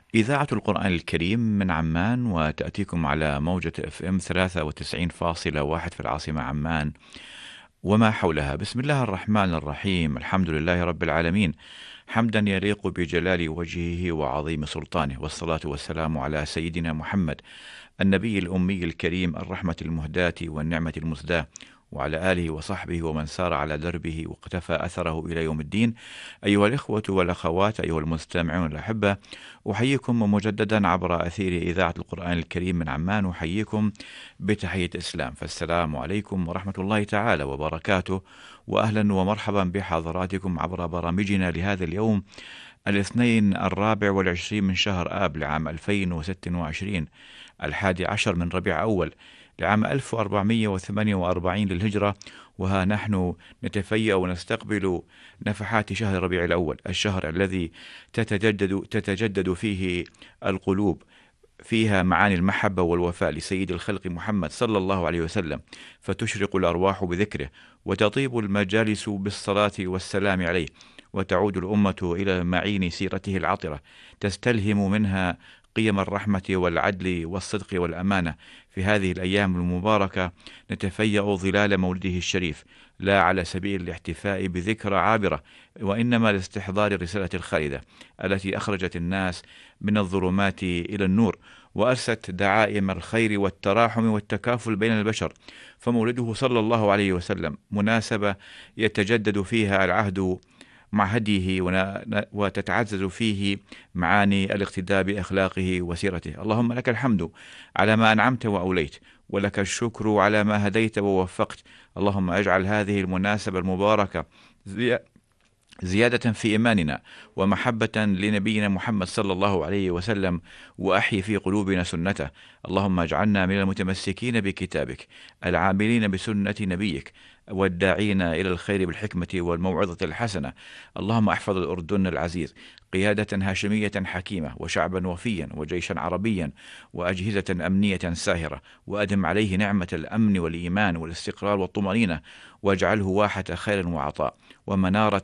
إذاعة القرآن الكريم من عمان، وتأتيكم على موجة FM 93.1 في العاصمة عمان وما حولها. بسم الله الرحمن الرحيم. الحمد لله رب العالمين، حمدا يليق بجلال وجهه وعظيم سلطانه، والصلاة والسلام على سيدنا محمد النبي الأمي الكريم، الرحمة المهداة والنعمة المسداة، وعلى آله وصحبه ومن سار على دربه واقتفى أثره إلى يوم الدين. أيها الإخوة والأخوات، أيها المستمعون الأحبة، أحييكم مجددا عبر أثير إذاعة القرآن الكريم من عمان. أحييكم بتحية الإسلام، فالسلام عليكم ورحمة الله تعالى وبركاته، وأهلا ومرحبا بحضراتكم عبر برامجنا لهذا اليوم، الاثنين 24 من شهر آب لعام 2026، 11 من ربيع أول لعام 1448 للهجرة. وها نحن نتفيأ ونستقبل نفحات شهر ربيع الأول، الشهر الذي تتجدد فيه القلوب، فيها معاني المحبة والوفاء لسيد الخلق محمد صلى الله عليه وسلم، فتشرق الأرواح بذكره، وتطيب المجالس بالصلاة والسلام عليه، وتعود الأمة إلى معين سيرته العطرة، تستلهم منها قيم الرحمة والعدل والصدق والأمانة. في هذه الأيام المباركة نتفيأ ظلال مولده الشريف، لا على سبيل الاحتفاء بذكرى عابرة، وإنما لاستحضار الرسالة الخالدة التي أخرجت الناس من الظلمات إلى النور، وأرست دعائم الخير والتراحم والتكافل بين البشر. فمولده صلى الله عليه وسلم مناسبة يتجدد فيها العهد مع هديه، وتتعزز فيه معاني الاقتداء بأخلاقه وسيرته. اللهم لك الحمد على ما أنعمت وأوليت، ولك الشكر على ما هديت ووفقت. اللهم اجعل هذه المناسبة المباركة زيادة في إيماننا ومحبة لنبينا محمد صلى الله عليه وسلم، وأحي في قلوبنا سنته. اللهم اجعلنا من المتمسكين بكتابك، العاملين بسنة نبيك، والداعين إلى الخير بالحكمة والموعظة الحسنة. اللهم احفظ الأردن العزيز، قيادة هاشمية حكيمة، وشعبا وفيا، وجيشا عربيا، وأجهزة أمنية ساهرة، وأدم عليه نعمة الأمن والإيمان والاستقرار والطمأنينة، واجعله واحة خير وعطاء، ومنارة